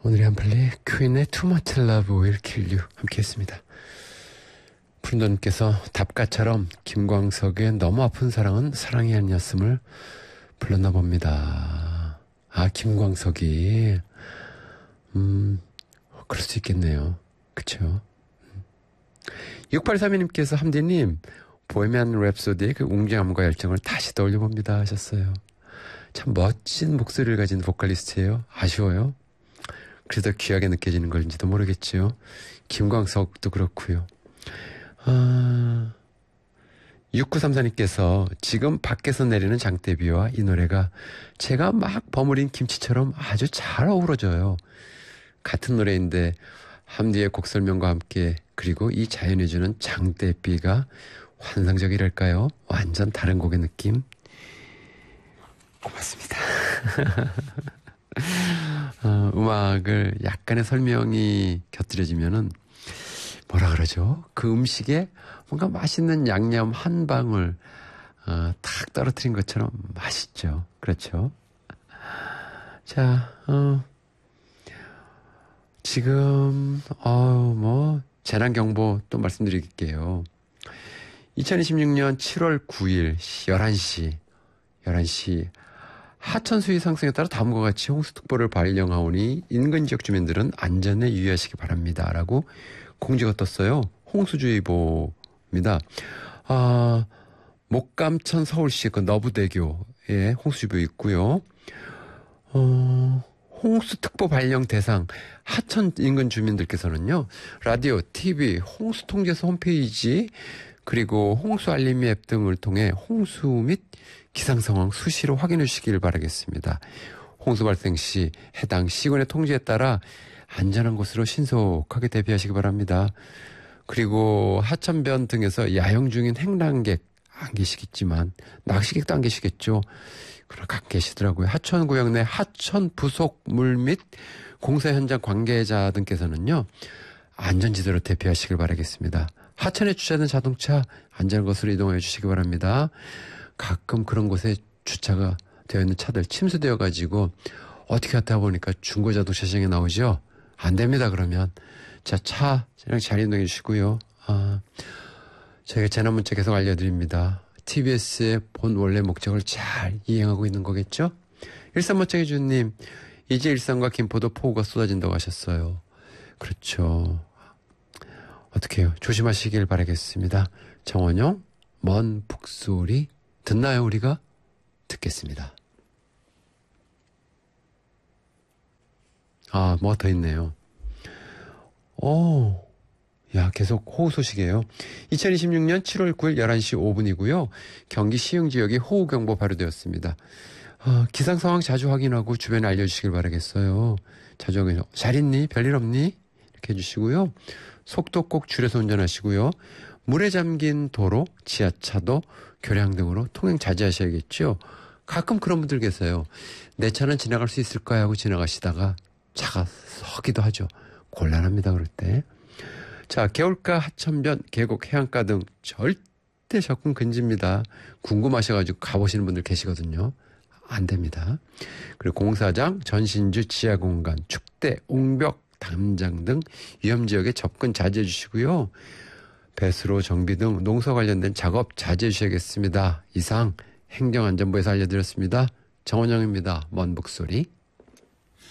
오늘의 한플리 퀸의 Too Much Love Will Kill You 함께 했습니다. 푸른도님께서 답가처럼 김광석의 너무 아픈 사랑은 사랑이 아니었음을 불렀나 봅니다. 아, 김광석이 그럴 수 있겠네요. 그쵸? 6832님께서 함디님 보헤미안 랩소디의 그 웅장함과 열정을 다시 떠올려봅니다 하셨어요. 참 멋진 목소리를 가진 보컬리스트예요. 아쉬워요. 그래도 귀하게 느껴지는 걸지도 모르겠지요. 김광석도 그렇고요. 6934님께서 지금 밖에서 내리는 장대비와 이 노래가 제가 막 버무린 김치처럼 아주 잘 어우러져요. 같은 노래인데 함디의 곡 설명과 함께 그리고 이 자연이 주는 장대비가 환상적이랄까요? 완전 다른 곡의 느낌. 고맙습니다. 음악을 약간의 설명이 곁들여지면은 뭐라 그러죠? 그 음식에 뭔가 맛있는 양념 한 방울 탁 떨어뜨린 것처럼 맛있죠. 그렇죠? 자, 지금 재난경보 또 말씀드릴게요. 2026년 7월 9일 11시 하천 수위 상승에 따라 다음과 같이 홍수특보를 발령하오니 인근 지역 주민들은 안전에 유의하시기 바랍니다. 라고 공지가 떴어요. 홍수주의보입니다. 목감천 서울시 그 너부대교에 홍수주의보 있고요. 홍수특보 발령 대상 하천 인근 주민들께서는요. 라디오, TV, 홍수통제소 홈페이지 그리고 홍수 알림이 앱 등을 통해 홍수 및 기상 상황 수시로 확인해 주시길 바라겠습니다. 홍수 발생 시 해당 시군의 통지에 따라 안전한 곳으로 신속하게 대피하시기 바랍니다. 그리고 하천변 등에서 야영 중인 행랑객 안 계시겠지만 낚시객도 안 계시겠죠. 그러나 각 계시더라고요. 하천구역 내 하천 부속물 및 공사 현장 관계자 등께서는요. 안전지대로 대피하시길 바라겠습니다. 하천에 주차된 자동차 안전한 곳으로 이동해 주시기 바랍니다. 가끔 그런 곳에 주차가 되어 있는 차들 침수되어 가지고 어떻게 하다 보니까 중고자동차 시장에 나오죠. 안 됩니다. 그러면 자, 차랑 잘 이동해 주시고요. 저희가 재난문자 계속 알려드립니다. TBS의 본 원래 목적을 잘 이행하고 있는 거겠죠? 일산모창의 주님, 이제 일산과 김포도 폭우가 쏟아진다고 하셨어요. 그렇죠. 어떻게 해요? 조심하시길 바라겠습니다. 정원용, 먼 북소리 듣나요 우리가? 듣겠습니다. 뭐 더 있네요. 계속 호우 소식이에요. 2026년 7월 9일 11시 5분이고요. 경기 시흥 지역에 호우경보 발효되었습니다. 기상 상황 자주 확인하고 주변에 알려주시길 바라겠어요. 자주 확인. 잘 있니? 별일 없니? 이렇게 해주시고요. 속도 꼭 줄여서 운전하시고요. 물에 잠긴 도로, 지하차도, 교량 등으로 통행 자제하셔야겠죠. 가끔 그런 분들 계세요. 내 차는 지나갈 수 있을까 하고 지나가시다가 차가 서기도 하죠. 곤란합니다. 그럴 때. 자, 개울가, 하천변, 계곡, 해안가 등 절대 접근 금지입니다. 궁금하셔가지고 가보시는 분들 계시거든요. 안 됩니다. 그리고 공사장, 전신주, 지하공간, 축대, 옹벽, 담장 등 위험지역에 접근 자제해 주시고요. 배수로, 정비 등 농사 관련된 작업 자제해 주셔야겠습니다. 이상 행정안전부에서 알려드렸습니다. 정원영입니다. 먼 목소리.